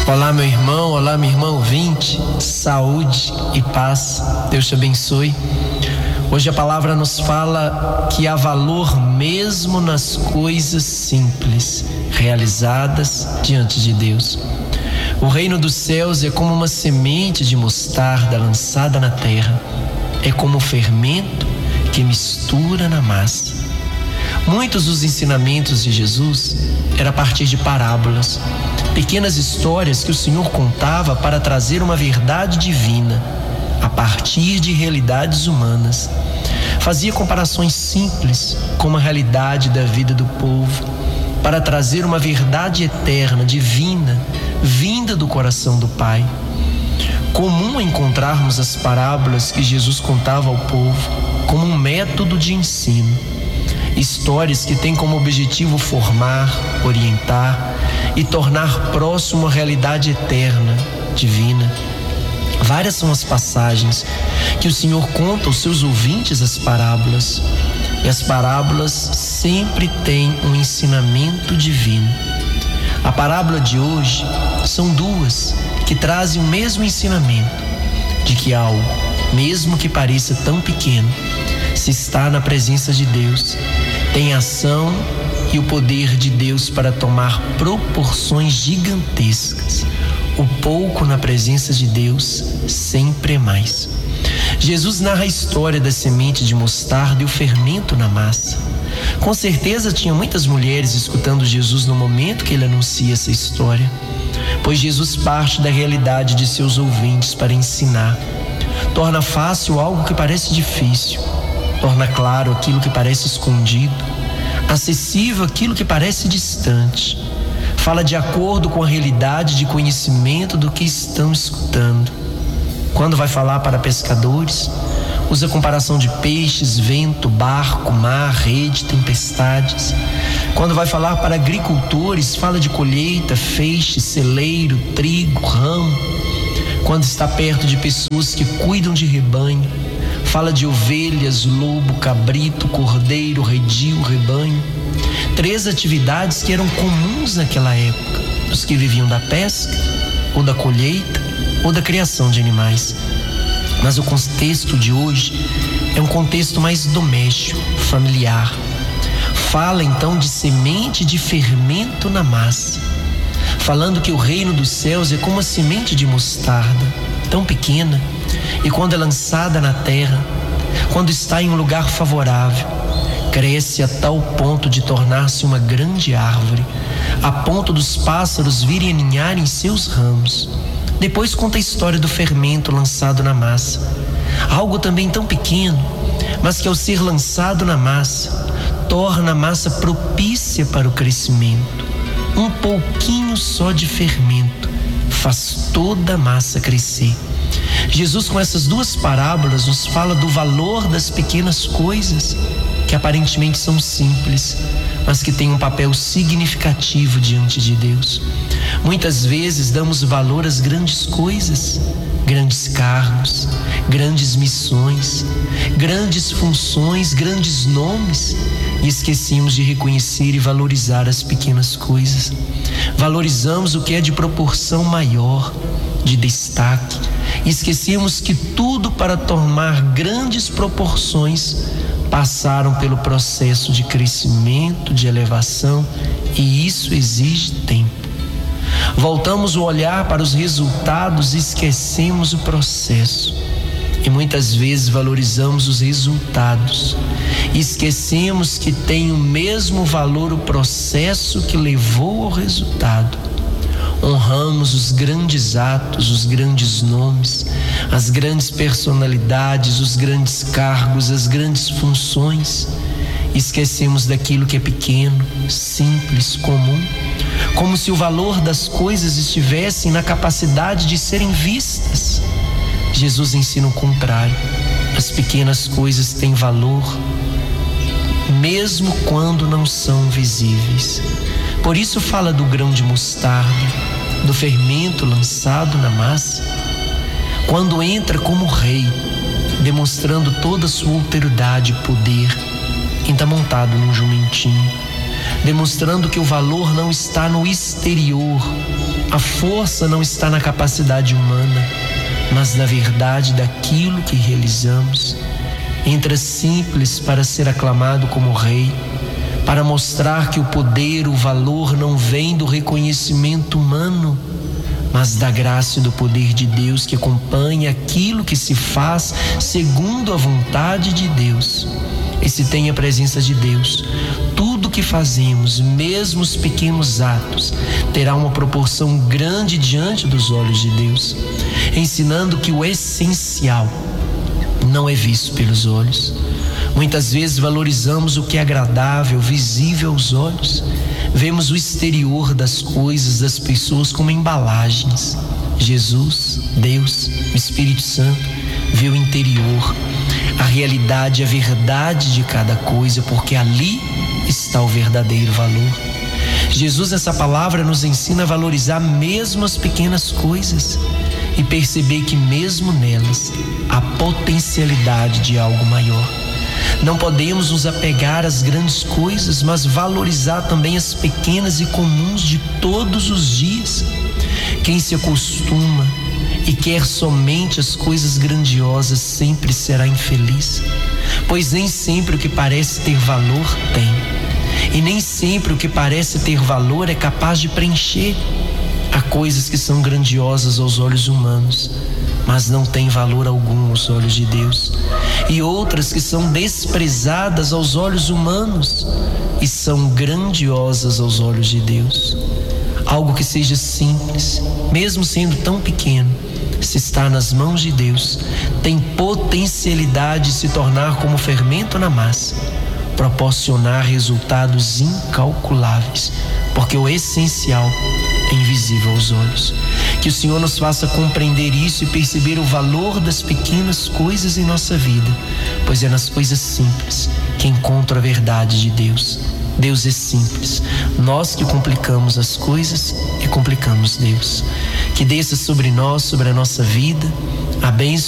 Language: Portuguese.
Olá, meu irmão, olá, minha irmã ouvinte, saúde e paz, Deus te abençoe. Hoje a palavra nos fala que há valor mesmo nas coisas simples, realizadas diante de Deus. O reino dos céus é como uma semente de mostarda lançada na terra, é como o fermento que mistura na massa. Muitos dos ensinamentos de Jesus eram a partir de parábolas, pequenas histórias que o Senhor contava para trazer uma verdade divina a partir de realidades humanas. Fazia comparações simples com a realidade da vida do povo para trazer uma verdade eterna, divina, vinda do coração do Pai. Comum encontrarmos as parábolas que Jesus contava ao povo como um método de ensino. Histórias que têm como objetivo formar, orientar e tornar próximo a realidade eterna, divina. Várias são as passagens que o Senhor conta aos seus ouvintes as parábolas. E as parábolas sempre têm um ensinamento divino. A parábola de hoje são duas que trazem o mesmo ensinamento, de que algo, mesmo que pareça tão pequeno, se está na presença de Deus, tem ação e o poder de Deus para tomar proporções gigantescas. O pouco na presença de Deus sempre é mais. Jesus narra a história da semente de mostarda e o fermento na massa. Com certeza tinha muitas mulheres escutando Jesus no momento que ele anuncia essa história, pois Jesus parte da realidade de seus ouvintes para ensinar. Torna fácil algo que parece difícil, torna claro aquilo que parece escondido, acessível aquilo que parece distante. Fala de acordo com a realidade de conhecimento do que estão escutando. Quando vai falar para pescadores, usa comparação de peixes, vento, barco, mar, rede, tempestades. Quando vai falar para agricultores, fala de colheita, feixe, celeiro, trigo, ramo. Quando está perto de pessoas que cuidam de rebanho, fala de ovelhas, lobo, cabrito, cordeiro, redil, rebanho. 3 atividades que eram comuns naquela época, dos que viviam da pesca, ou da colheita, ou da criação de animais. Mas o contexto de hoje é um contexto mais doméstico, familiar. Fala então de semente de fermento na massa, falando que o reino dos céus é como a semente de mostarda, tão pequena, e quando é lançada na terra, quando está em um lugar favorável, cresce a tal ponto de tornar-se uma grande árvore, a ponto dos pássaros virem aninhar em seus ramos. Depois conta a história do fermento lançado na massa, algo também tão pequeno, mas que ao ser lançado na massa, torna a massa propícia para o crescimento. Um pouquinho só de fermento faz toda a massa crescer. Jesus, com essas 2 parábolas, nos fala do valor das pequenas coisas, que aparentemente são simples, mas que têm um papel significativo diante de Deus. Muitas vezes damos valor às grandes coisas, grandes cargos, grandes missões, grandes funções, grandes nomes, e esquecemos de reconhecer e valorizar as pequenas coisas. Valorizamos o que é de proporção maior, de destaque, e esquecemos que tudo para tomar grandes proporções passaram pelo processo de crescimento, de elevação, e isso exige tempo. Voltamos o olhar para os resultados e esquecemos o processo. E muitas vezes valorizamos os resultados e esquecemos que tem o mesmo valor o processo que levou ao resultado. Honramos os grandes atos, os grandes nomes, as grandes personalidades, os grandes cargos, as grandes funções. Esquecemos daquilo que é pequeno, simples, comum, como se o valor das coisas estivesse na capacidade de serem vistas. Jesus ensina o contrário. As pequenas coisas têm valor, mesmo quando não são visíveis. Por isso fala do grão de mostarda, do fermento lançado na massa, quando entra como rei, demonstrando toda a sua autoridade e poder, ainda montado num jumentinho. demonstrando que o valor não está no exterior, a força não está na capacidade humana, mas na verdade daquilo que realizamos. Entra simples para ser aclamado como rei, para mostrar que o poder, o valor não vem do reconhecimento humano, mas da graça e do poder de Deus que acompanha aquilo que se faz segundo a vontade de Deus. E se tem a presença de Deus, tudo que fazemos, mesmo os pequenos atos, terá uma proporção grande diante dos olhos de Deus, ensinando que o essencial não é visto pelos olhos. Muitas vezes valorizamos o que é agradável, visível aos olhos. Vemos o exterior das coisas, das pessoas como embalagens. Jesus, Deus, o Espírito Santo vê o interior, a realidade, a verdade de cada coisa, porque ali está o verdadeiro valor. Jesus, essa palavra nos ensina a valorizar mesmo as pequenas coisas e perceber que mesmo nelas há potencialidade de algo maior. Não podemos nos apegar às grandes coisas, mas valorizar também as pequenas e comuns de todos os dias. Quem se acostuma e quer somente as coisas grandiosas sempre será infeliz, pois nem sempre o que parece ter valor tem, e nem sempre o que parece ter valor é capaz de preencher. Há coisas que são grandiosas aos olhos humanos, mas não têm valor algum aos olhos de Deus, e outras que são desprezadas aos olhos humanos e são grandiosas aos olhos de Deus. Algo que seja simples, mesmo sendo tão pequeno, se está nas mãos de Deus, tem potencialidade de se tornar como fermento na massa, proporcionar resultados incalculáveis, porque o essencial é invisível aos olhos. Que o Senhor nos faça compreender isso e perceber o valor das pequenas coisas em nossa vida, pois é nas coisas simples que encontro a verdade de Deus. Deus é simples, nós que complicamos as coisas e complicamos Deus. Que desça sobre nós, sobre a nossa vida, a bênção